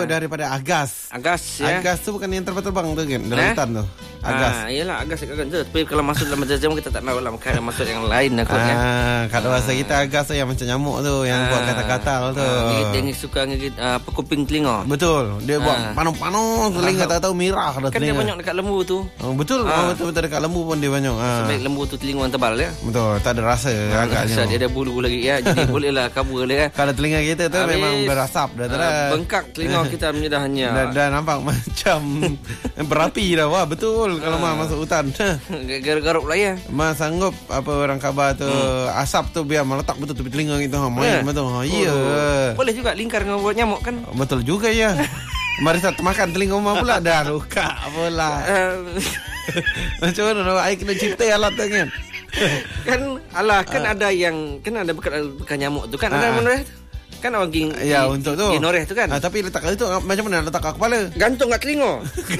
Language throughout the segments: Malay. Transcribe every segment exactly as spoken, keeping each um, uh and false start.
Daripada agas. Agas ya. Agas tu bukan yang terbang-terbang tu kan, dalam Eh? hutan tu. Agas. Ah, iyalah agas agas tu. Tapi kalau masuk dalam jam kita tak tahu lah, mungkin ada masuk yang lain aku kan. Ah, kalau bahasa kita agas tu yang macam nyamuk tu, yang Ah. buat kata-kata tu. Ah, ngigit, dia ngigit, suka ngigit uh, apa kuping telinga. Betul. Dia buat Ah. panas-panas telinga, tak tahu merah dah Kan dia telinga. banyak dekat lembu tu. Oh, betul. Ah. Oh, betul-betul dekat lembu pun dia banyak. Ah. Sebaik lembu tu telinga yang tebal ya. Betul, tak ada rasa Ah, agaknya. rasa dia ada bulu lagi ya. Jadi bolehlah kabur dia kan. Kalau telinga kita tu Habis, memang berasap dah tu ah, dah. bengkak telinga kita menyedahnya. Dah, dah nampak macam berapi dah. Wah, betul kalau Ah. Ma masuk hutan. Garuk-garuk lah ya. Ma sanggup apa orang khabar tu hmm. asap tu biar meletak betul tepi telinga kita. Ha, main Eh. betul. Ha, ya. Oh. Boleh juga lingkar dengan buat nyamuk kan. Betul juga ya. Mari tak makan telinga Ma pula dah luka pula. Uh, Macam mana nak air kena cipta alat tu kan? kan alah kan ada yang kan ada bekas bekas nyamuk tu kan ada Ah. menoreh tu. Kan orang ging Ya, gi- untuk tu. gi noreh tu kan. Ah, tapi letak kat situ macam mana letak kat kepala? Gantung kat telinga.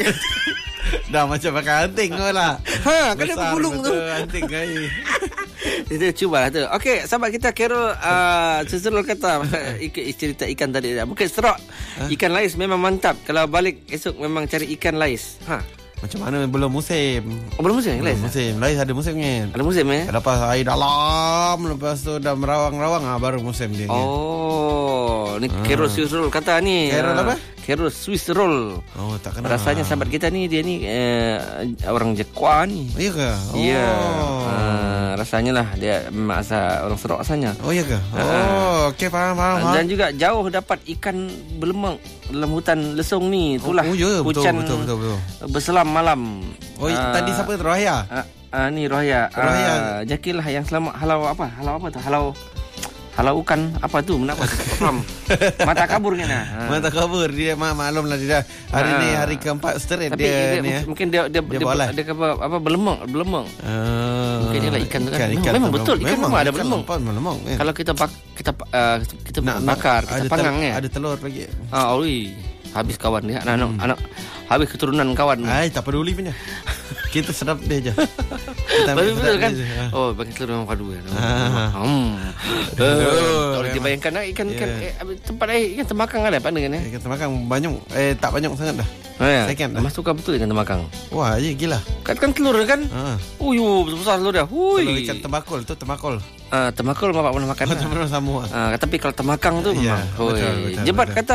Dah macam pakai anting kau lah. Ha, kan dia Besar bergulung tu. betul anting air. Itu cubalah tu. Okey, sahabat kita Carol uh, Cezerol kata ik- cerita ikan tadi. Mungkin serok ikan lais memang mantap. Kalau balik esok memang cari ikan lais. Ha. Macam mana belum musim? Oh, belum musim lais. Belum musim. Lais ada musimnya. Ada musim eh? Lepas air dalam, lepas tu dah merawang-rawang ah baru musim dia. Oh, ni Carol Swiss roll kata ni. Carol Ah, apa? Carol Swiss roll. Oh, tak kenal. Rasanya sahabat kita ni dia ni eh, orang Jepang ni. Iya ke? Oh. Ya. Uh, rasanya lah dia memang asal orang Sarawak asalnya. Oh, iya ke? Oh, okey faham faham. Dan juga jauh dapat ikan belemang dalam hutan lesung ni. Itulah Oh, ya, betul, hujan betul, betul, betul. berselam malam. Oh, Ah, tadi siapa tu? Rohaya? ah, ah, ni Rohaya. Rohaya. Ah, Jakil lah yang selamat halau apa? Halau apa tu? Halau halau ikan apa tu? Kenapa? Tak faham. Mata kabur kan? Ah. Mana tak kabur dia mak maklum lah dia dah hari Ah. ni hari keempat straight Tapi dia, dia, ni eh. mungkin dia dia Dia dia, buat dia, live. dia apa apa belemang, belemang. Ah. Mungkin dia lah ikan tu kan. Ikan, Memang- ikan memang tu betul, ikan memang ada ikan belemang. lepas belemang. kan. Kalau kita bak, kita uh, kita Nak- nak- bakar, kita ada panggang tel- ya. Ada telur lagi. Ah, oi. Habis kawan dia. Anak, Hmm. anak habis keturunan kawan. Ai, tak peduli punya. Kita sedap dia je. Kita Tapi sedap betul dia kan? je. Ah. Oh, bagi telur memang padu kan. Ah. Hmm. Oh, Tak boleh memang. dibayangkan ah, ikan ikan Ya. eh, tempat air ikan temakang ada pandai kan eh? Eh, kita makan banyak eh tak banyak sangat dah. Oh, ya. Second dah. Masukkan betul ikan temakang. Wah, ya gila. Kan kan telur kan? Ha. Uyu, besar telur dia. Hui. Kalau ikan tembakul tu tembakul. Ah, temakul bapak pernah makan. Kau tak pernah sama. Ah, tapi kalau temakang tu Ya, memang. betul, Oi. betul, Jebat betul. kata